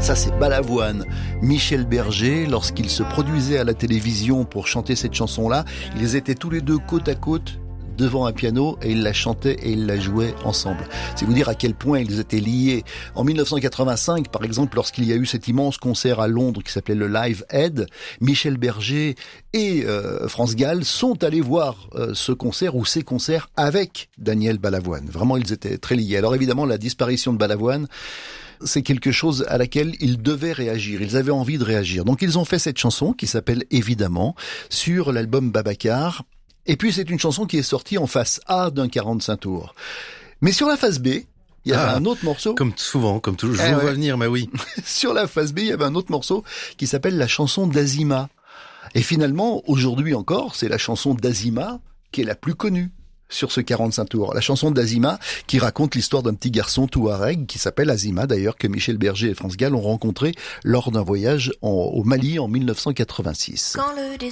Ça, c'est Balavoine. Michel Berger, lorsqu'ils se produisaient à la télévision pour chanter cette chanson-là, ils étaient tous les deux côte à côte devant un piano et ils la chantaient et ils la jouaient ensemble. C'est vous dire à quel point ils étaient liés. En 1985, par exemple, lorsqu'il y a eu cet immense concert à Londres qui s'appelait le Live Aid, Michel Berger et France Gall sont allés voir ce concert ou ces concerts avec Daniel Balavoine. Vraiment, ils étaient très liés. Alors évidemment, la disparition de Balavoine, c'est quelque chose à laquelle ils devaient réagir. Ils avaient envie de réagir. Donc ils ont fait cette chanson qui s'appelle Évidemment sur l'album Babacar. Et puis c'est une chanson qui est sortie en face A d'un 45 tours. Mais sur la face B, il y avait un autre morceau. Comme souvent, comme toujours, je vous vois venir, mais oui. Sur la face B, il y avait un autre morceau qui s'appelle la chanson d'Azima. Et finalement, aujourd'hui encore, c'est la chanson d'Azima qui est la plus connue sur ce 45 tours. La chanson d'Azima qui raconte l'histoire d'un petit garçon touareg qui s'appelle Azima, d'ailleurs, que Michel Berger et France Gall ont rencontré lors d'un voyage au Mali en 1986.